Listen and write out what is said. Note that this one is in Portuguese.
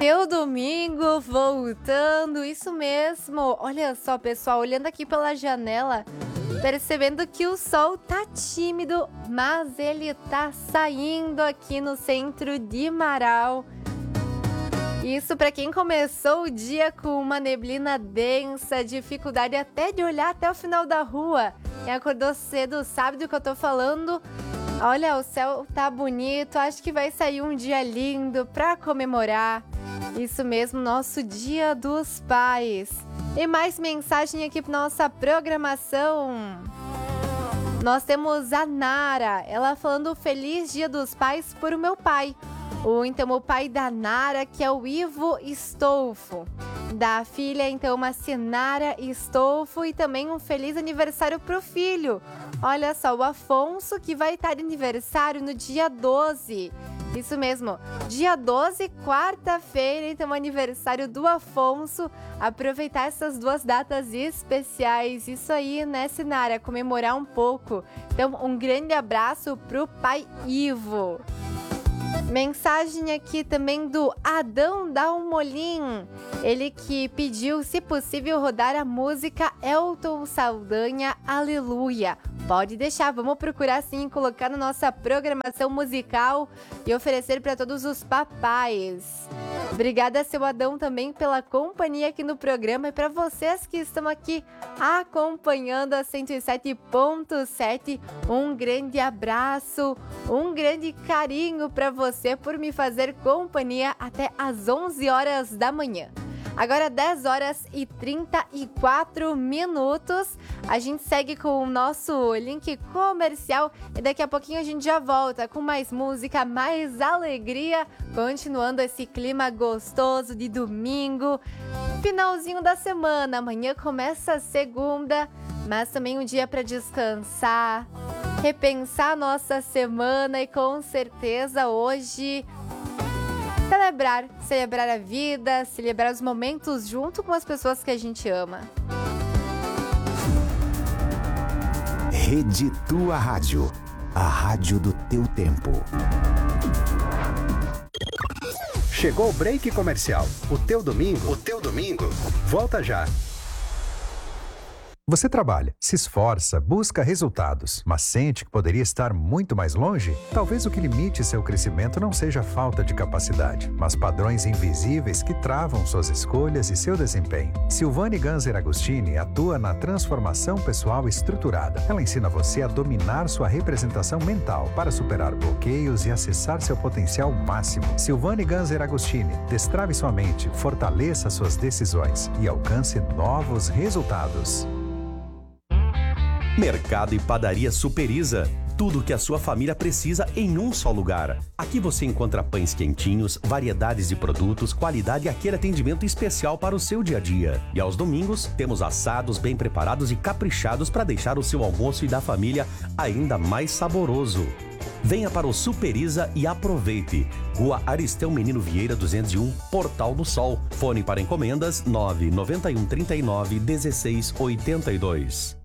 Teu domingo voltando, isso mesmo. Olha só, pessoal, olhando aqui pela janela, percebendo que o sol tá tímido, mas ele tá saindo aqui no centro de Marau. Isso para quem começou o dia com uma neblina densa, dificuldade até de olhar até o final da rua. Quem acordou cedo sabe do que eu tô falando. Olha, o céu tá bonito, acho que vai sair um dia lindo para comemorar. Isso mesmo, nosso Dia dos Pais. E mais mensagem aqui para nossa programação. Nós temos a Nara, ela falando Feliz Dia dos Pais por o meu pai. Então, o pai da Nara, que é o Ivo Stolfo. Da filha, então, a Sinara Stolfo. E também um feliz aniversário pro filho. Olha só, o Afonso, que vai estar de aniversário no dia 12. Isso mesmo, dia 12, quarta-feira, então aniversário do Afonso. Aproveitar essas duas datas especiais. Isso aí, né, Sinara? Comemorar um pouco. Então, um grande abraço pro pai Ivo. Mensagem aqui também do Adão Dalmolin, ele que pediu, se possível, rodar a música Elton Saldanha, Aleluia. Pode deixar, vamos procurar sim, colocar na nossa programação musical e oferecer para todos os papais. Obrigada, seu Adão, também pela companhia aqui no programa e para vocês que estão aqui acompanhando a 107.7, um grande abraço, um grande carinho para você por me fazer companhia até às 11 horas da manhã. Agora 10 horas e 34 minutos, a gente segue com o nosso link comercial e daqui a pouquinho a gente já volta com mais música, mais alegria, continuando esse clima gostoso de domingo, finalzinho da semana. Amanhã começa a segunda, mas também um dia para descansar, repensar a nossa semana e com certeza hoje celebrar a vida, celebrar os momentos junto com as pessoas que a gente ama. Rede Tua Rádio, a rádio do teu tempo. Chegou o break comercial. O teu domingo volta já. Você trabalha, se esforça, busca resultados, mas sente que poderia estar muito mais longe? Talvez o que limite seu crescimento não seja a falta de capacidade, mas padrões invisíveis que travam suas escolhas e seu desempenho. Silvane Ganser Agostini atua na transformação pessoal estruturada. Ela ensina você a dominar sua representação mental para superar bloqueios e acessar seu potencial máximo. Silvane Ganser Agostini, destrave sua mente, fortaleça suas decisões e alcance novos resultados. Mercado e Padaria Superiza. Tudo o que a sua família precisa em um só lugar. Aqui você encontra pães quentinhos, variedades de produtos, qualidade e aquele atendimento especial para o seu dia a dia. E aos domingos, temos assados bem preparados e caprichados para deixar o seu almoço e da família ainda mais saboroso. Venha para o Superiza e aproveite. Rua Aristeu Menino Vieira 201, Portal do Sol. Fone para encomendas 991 39 16 82.